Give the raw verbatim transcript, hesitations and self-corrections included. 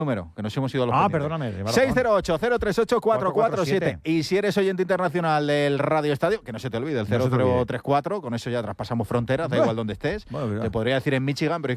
número, que nos hemos ido a los Ah, pendientes. perdóname. seis cero ocho, cero tres ocho, cuatro cuatro siete. Y si eres oyente internacional del Radio Estadio, que no se te olvide, el No se cero te cero olvide. tres cuatro, con eso ya traspasamos fronteras, da Bueno. igual donde estés. Bueno, mira. Te podría decir en Michigan, pero